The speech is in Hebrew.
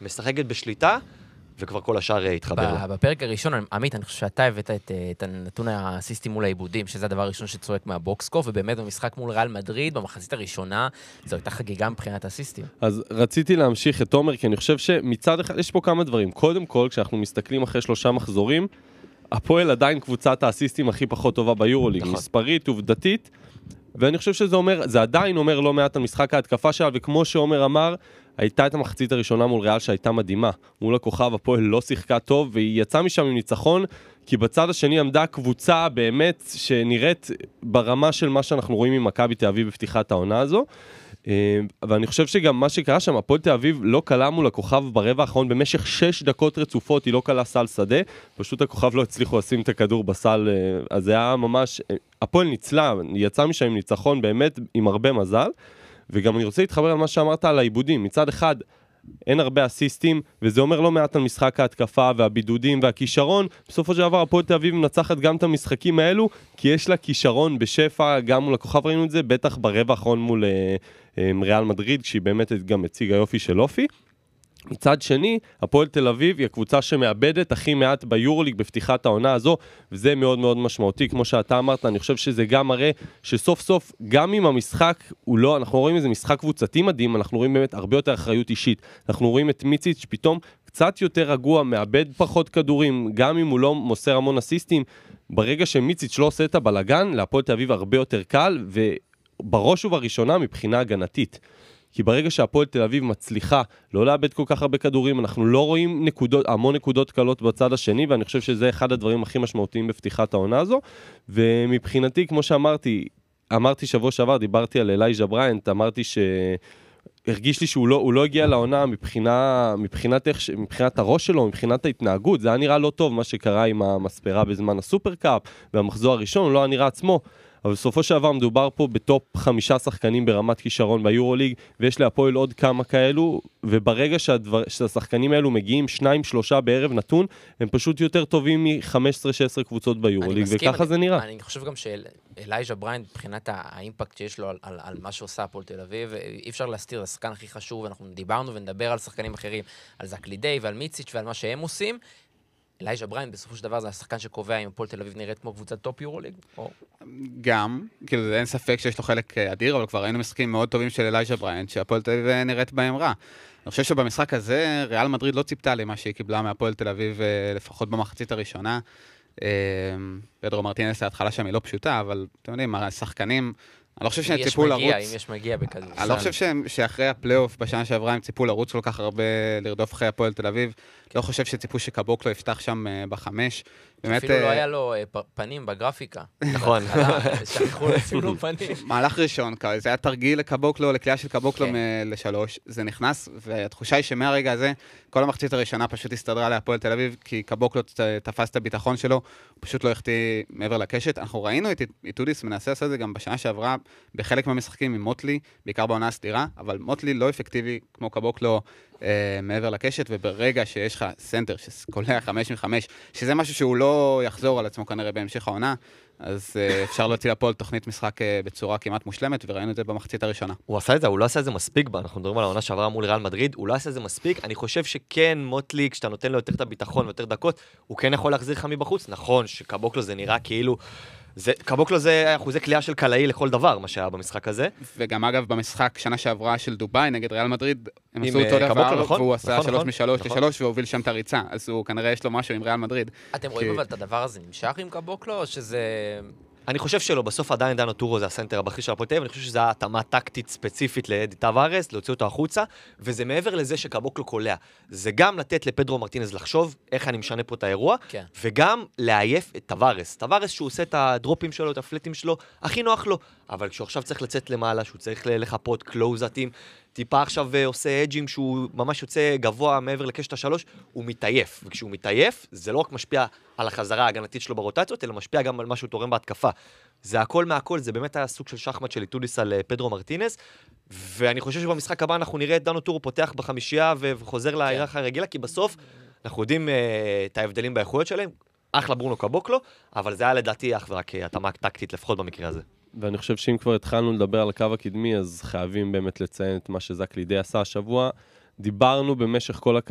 משחקת בשליטה, וכבר כל השאר יתחבר לה. בפרק הראשון, עמית, אני חושב שאתה הבאת את הנתון האסיסטי מול העיבודים, שזה הדבר הראשון שצועק מהבוקסקור, ובאמת במשחק מול ריאל מדריד, במחצית הראשונה, זו הייתה חגיגה מבחינת האסיסטים. אז רציתי להמשיך את תומר, כי אני חושב שמצד אחד יש פה כמה דברים. קודם כל, כשאנחנו מסתכלים אחרי 3 מחזורים, הפועל עדיין קבוצת האסיסטים הכי פחות טובה ביורוליג, מספרית, עובדתית, ואני חושב שזה אומר, זה עדיין אומר לא מעט על משחק ההתקפה שלה, וכמו שעומר אמר, הייתה את המחצית הראשונה מול ריאל שהייתה מדהימה. מול הכוכב הפועל לא שיחקה טוב, והיא יצאה משם עם ניצחון, כי בצד השני עמדה קבוצה באמת שנראית ברמה של מה שאנחנו רואים עם מכבי תל אביב בפתיחת העונה הזו. ואני חושב שגם מה שקרה שם, הפועל תל אביב לא קלה מול הכוכב ברבע האחרון במשך 6 דקות רצופות, היא לא קלה סל שדה, פשוט הכוכב לא הצליחו לשים את הכדור בסל, אז זה היה ממש, הפועל ניצלה, יצא משם עם ניצחון באמת עם הרבה מזל, וגם אני רוצה להתחבר על מה שאמרת על העיבודים, מצד אחד אין הרבה אסיסטים, וזה אומר לא מעט על משחק ההתקפה והבידודים והכישרון. בסופו של דבר הפועל תל אביב מנצחת גם את המשחקים האלו, כי יש לה כישרון בשפע, גם מול הכוכב ראינו את זה, בטח ברבע האחרון מול ריאל מדריד, כשהיא באמת גם הציגה יופי של אופי. מצד שני, הפועל תל אביב היא הקבוצה שמאבדת הכי מעט ביורוליג בפתיחת העונה הזו, וזה מאוד מאוד משמעותי, כמו שאתה אמרת, אני חושב שזה גם מראה שסוף סוף, גם אם המשחק הוא לא, אנחנו רואים איזה משחק קבוצתי מדהים, אנחנו רואים באמת הרבה יותר אחריות אישית, אנחנו רואים את מיציץ' פתאום קצת יותר רגוע, מאבד פחות כדורים, גם אם הוא לא מוסר המון אסיסטים, ברגע שמיציץ' לא עושה את הבלגן, להפועל תל אביב הרבה יותר קל, ובראש ובראשונה מבחינה הגנתית. כי ברגע שהפועל תל אביב מצליחה לא לאבד כל כך הרבה כדורים, אנחנו לא רואים המון נקודות קלות בצד השני, ואני חושב שזה אחד הדברים הכי משמעותיים בפתיחת העונה הזו, ומבחינתי, כמו שאמרתי, שבוע שעבר, דיברתי על אלייג'ה בריינט, אמרתי הרגיש לי שהוא לא הגיע לעונה מבחינת הראש שלו, מבחינת ההתנהגות, זה היה נראה לא טוב מה שקרה עם המספרה בזמן הסופרקאפ, והמחזור הראשון, לא היה נראה עצמו, אבל בסופו של דבר מדובר פה בטופ 5 שחקנים ברמת כישרון ביורוליג, ויש להפועל עוד כמה כאלו, וברגע שהשחקנים האלו מגיעים 2-3 בערב נתון, הם פשוט יותר טובים מ-15-16 קבוצות ביורוליג, וככה זה נראה. אני חושב גם שאלייג'ה בריינט, מבחינת האימפקט שיש לו על מה שעושה הפועל תל אביב, אי אפשר להסתיר, זה השחקן הכי חשוב, אנחנו דיברנו ונדבר על שחקנים אחרים, על זקלידי ועל מיציץ' ועל מה שהם עושים, אלייג'ה בריינט בסופו של דבר זה השחקן שקובע אם הפועל תל אביב נראית כמו קבוצת טופ יורוליג? גם, כאילו אין ספק שיש לו חלק אדיר, אבל כבר ראינו משחקים מאוד טובים של אלייג'ה בריינט, שהפועל תל אביב נראית בהם רע. אני חושב שבמשחק הזה, ריאל מדריד לא ציפתה למה שהיא קיבלה מהפועל תל אביב, לפחות במחצית הראשונה. פדרו מרטינס, ההתחלה שם היא לא פשוטה, אבל אתם יודעים, השחקנים, אני לא חושב שהם ציפו לרוץ. אם יש מגיע בכזה. אני לא חושב שאחרי הפלייאוף בשנה שעברה הם ציפו לרוץ כל כך הרבה לרדוף אחרי הפועל תל אביב. לא חושב שציפו שקבוקלו יפתח שם ב5. אפילו לא היה לו פנים בגרפיקה. נכון. שכחו לשים לו פנים. מהלך ראשון, זה היה תרגיל לקבוקלו, לקליעה של קבוקלו ל3. זה נכנס, והתחושה היא שמהרגע הזה, כל המחצית הראשונה פשוט הסתדרה להפועל תל אביב, כי קבוקלו תפס את הביטחון שלו, הוא פשוט לא יחטיא מעבר לקשת. אנחנו ראינו את איטודיס מנסה לעשות את זה גם בשנה שעברה, בחלק מהמשחקים עם מוטלי, בעיקר בעונה הסדירה, אבל מוטלי לא אפקטיבי כמו קבוקלו מעבר לקשת, וברגע שיש לך סנטר שקולע 5-5, שזה משהו שהוא לא יחזור על עצמו כנראה בהמשך העונה, אז אפשר להוציא לפועל תוכנית משחק בצורה כמעט מושלמת, וראינו את זה במחצית הראשונה. הוא עשה את זה, הוא לא עשה את זה מספיק בה, אנחנו מדברים על העונה שעברה מול ריאל מדריד, הוא לא עשה את זה מספיק, אני חושב שכן, מוטלי, כשאתה נותן לו יותר את הביטחון ויותר דקות, הוא כן יכול להחזיר לך מבחוץ, נכון שקבוקלו זה נראה כאילו, קבוקלו זה אחוזי קליעה של קלעי לכל דבר, מה שהיה במשחק הזה. וגם אגב, במשחק שנה שעברה של דובאי נגד ריאל מדריד, הם עשו אותו דבר, והוא עשה 3-3 והוביל שם את הריצה, אז הוא כנראה יש לו משהו עם ריאל מדריד. אתם רואים אבל את הדבר הזה נמשך עם קבוקלו, או שזה... אני חושב שלא, בסוף עדיין דנו טורו זה הסנטר הבכיר של הפועל תל אביב, אני חושב שזה התאמה טקטית ספציפית לאדי טווארס, להוציא אותו החוצה, וזה מעבר לזה שקבוקלו קולע. זה גם לתת לפדרו מרטינז לחשוב איך אני משנה פה את האירוע, כן. וגם להעייף את טווארס. טווארס שהוא עושה את הדרופים שלו, את הפלטים שלו, הכי נוח לו, אבל כשהוא עכשיו צריך לצאת למעלה, שהוא צריך לחפות קלוזתים, טיפה עכשיו עושה אג'ים שהוא ממש יוצא גבוה מעבר לקשת ה3, הוא מתעייף. וכשהוא מתעייף, זה לא רק משפיע על החזרה ההגנתית שלו ברוטציות, אלא משפיע גם על מה שהוא תורם בהתקפה. זה הכל מהכל, זה באמת היה סוג של שחמט של איטודיס על פדרו מרטינס, ואני חושב שבמשחק הבא אנחנו נראה את דנו טורו פותח בחמישייה וחוזר להיררכיה הרגילה, כי בסוף אנחנו יודעים את ההבדלים באיכויות שלהם, אחלה ברונו קבוקלו, אבל זה היה לדעתי אך ורק התאמה טקטית לפחות במקרה הזה. ואני חושב שאם כבר התחלנו לדבר על הקו הקדמי, אז חייבים באמת לציין את מה שזקלידי עשה השבוע. דיברנו במשך כל